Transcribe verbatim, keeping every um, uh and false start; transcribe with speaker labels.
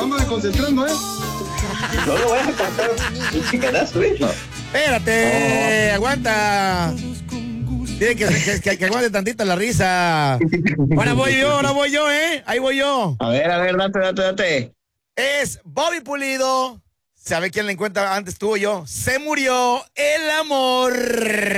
Speaker 1: ando desconcentrando, ¿eh?
Speaker 2: No lo vayas a cantar un chicanazo, ¿eh? No.
Speaker 3: Espérate, oh. aguanta. Tiene que, que, que, que aguante tantita la risa. Ahora voy yo, ahora voy yo, ¿eh? Ahí voy yo.
Speaker 2: A ver, a ver, date, date, date.
Speaker 3: Es Bobby Pulido. ¿Sabe quién le encuentra antes tú o yo? Se murió el amor.